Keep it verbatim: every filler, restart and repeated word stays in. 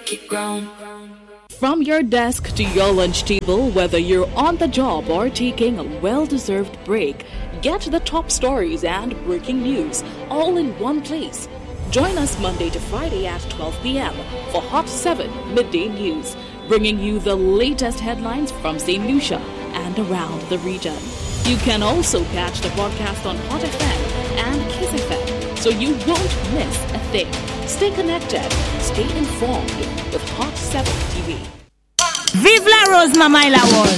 it grown. From your desk to your lunch table, whether you're on the job or taking a well-deserved break, get the top stories and breaking news all in one place. Join us Monday to Friday at twelve p.m. for Hot seven Midday News, bringing you the latest headlines from Saint Lucia and around the region. You can also catch the podcast on Hot F M and Kiss F M, so you won't miss a thing. Stay connected, stay informed with Hot seven T V. Vive la Rose, Mama La World!